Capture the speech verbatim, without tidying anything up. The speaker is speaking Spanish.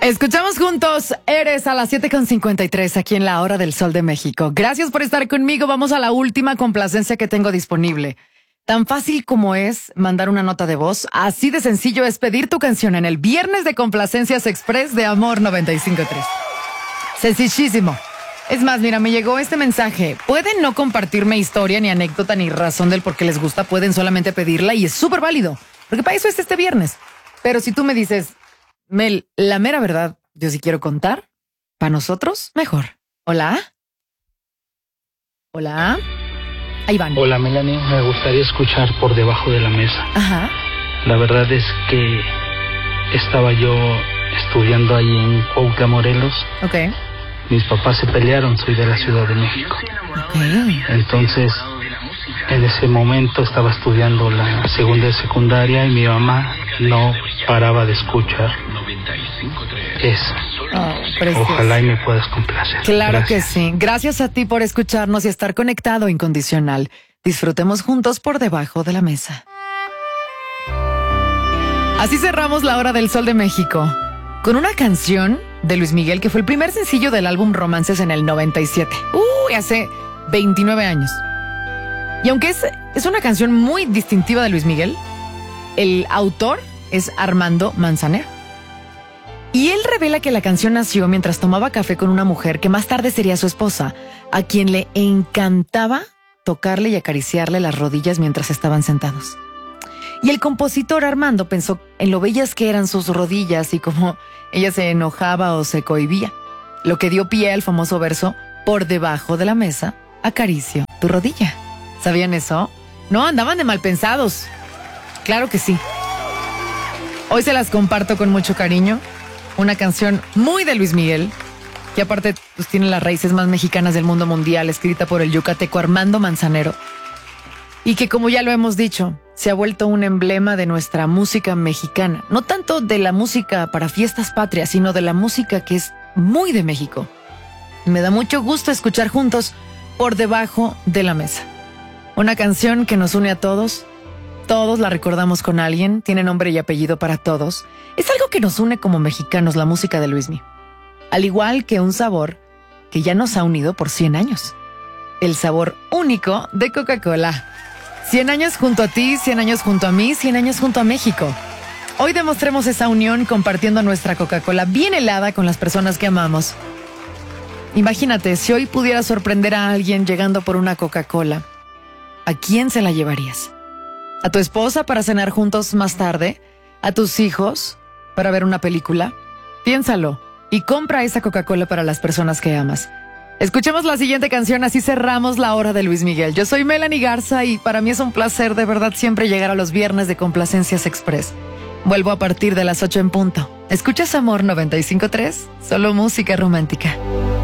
Escuchamos juntos Eres a las siete con cincuenta y tres aquí en la Hora del Sol de México. Gracias por estar conmigo. Vamos a la última complacencia que tengo disponible. Tan fácil como es mandar una nota de voz, así de sencillo es pedir tu canción en el Viernes de Complacencias Express de Amor noventa y cinco punto tres. Sencillísimo. Es más, mira, me llegó este mensaje. Pueden no compartirme historia, ni anécdota, ni razón del por qué les gusta. Pueden solamente pedirla y es súper válido. Porque para eso es este viernes. Pero si tú me dices... Mel, la mera verdad, yo sí quiero contar. Para nosotros, mejor. ¿Hola? ¿Hola? Ahí van. Hola, Melanie. Me gustaría escuchar Por Debajo de la Mesa. Ajá. La verdad es que estaba yo estudiando ahí en Cuautla, Morelos. Ok. Mis papás se pelearon, soy de la Ciudad de México. Ok. Entonces, en ese momento estaba estudiando la segunda de secundaria y mi mamá no paraba de escuchar eso. Oh, ojalá y me puedas complacer. Claro Gracias. que sí. Gracias a ti por escucharnos y estar conectado incondicional. Disfrutemos juntos Por Debajo de la Mesa. Así cerramos la Hora del Sol de México con una canción de Luis Miguel que fue el primer sencillo del álbum Romances en el noventa y siete. Uy, hace veintinueve años. Y aunque es, es una canción muy distintiva de Luis Miguel, el autor es Armando Manzanero. Y él revela que la canción nació mientras tomaba café con una mujer que más tarde sería su esposa, a quien le encantaba tocarle y acariciarle las rodillas mientras estaban sentados. Y el compositor Armando pensó en lo bellas que eran sus rodillas y cómo ella se enojaba o se cohibía, lo que dio pie al famoso verso Por debajo de la mesa, acaricio tu rodilla. ¿Sabían eso? No, andaban de mal pensados. Claro que sí. Hoy se las comparto con mucho cariño. Una canción muy de Luis Miguel, que aparte pues, tiene las raíces más mexicanas del mundo mundial, escrita por el yucateco Armando Manzanero. Y que, como ya lo hemos dicho, se ha vuelto un emblema de nuestra música mexicana. No tanto de la música para fiestas patrias, sino de la música que es muy de México. Me da mucho gusto escuchar juntos Por Debajo de la Mesa. Una canción que nos une a todos. Todos la recordamos con alguien. Tiene nombre y apellido para todos. Es algo que nos une como mexicanos, la música de Luismi. Al igual que un sabor que ya nos ha unido por cien años. El sabor único de Coca-Cola. cien años junto a ti, cien años junto a mí, cien años junto a México. Hoy demostremos esa unión compartiendo nuestra Coca-Cola bien helada con las personas que amamos. Imagínate, si hoy pudieras sorprender a alguien llegando por una Coca-Cola, ¿a quién se la llevarías? ¿A tu esposa para cenar juntos más tarde? ¿A tus hijos para ver una película? Piénsalo y compra esa Coca-Cola para las personas que amas. Escuchemos la siguiente canción, así cerramos la Hora de Luis Miguel. Yo soy Melanie Garza y para mí es un placer de verdad siempre llegar a los viernes de Complacencias Express. Vuelvo a partir de las ocho en punto. ¿Escuchas Amor noventa y cinco punto tres? Solo música romántica.